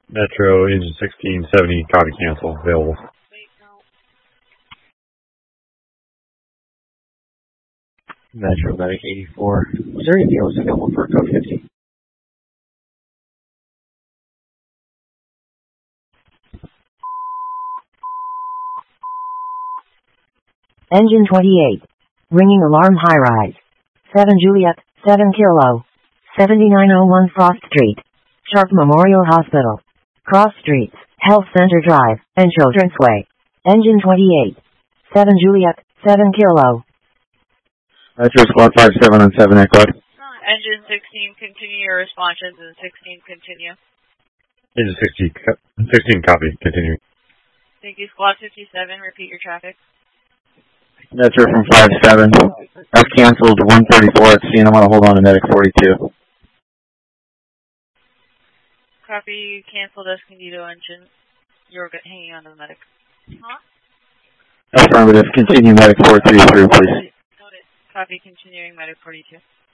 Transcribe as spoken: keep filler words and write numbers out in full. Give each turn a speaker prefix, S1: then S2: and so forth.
S1: Metro, engine sixteen seventy, copy, cancel, available.
S2: Metro, Medic eighty-four. Was there anything else available for code fifty?
S3: Engine twenty-eight. Ringing alarm high rise. seven Juliet, seven Kilo. seventy-nine oh one Frost Street. Sharp Memorial Hospital. Cross Streets, Health Center Drive, and Children's Way. Engine twenty-eight. seven Juliet, seven Kilo.
S2: Metro Squad five seven on seven Echo.
S4: Engine sixteen, continue your response. Engine sixteen, continue.
S1: Engine sixteen, sixteen copy, continue.
S4: Thank you. Squad fifty-seven, repeat your traffic.
S2: Metro from five seven. I've canceled one thirty-four at scene. I want to hold on to Medic forty-two.
S4: Copy, canceled Escondido engine. You're hanging on to the Medic. Huh?
S2: Affirmative. Continue Medic four three through, please.
S4: Copy, continuing Medic forty-two.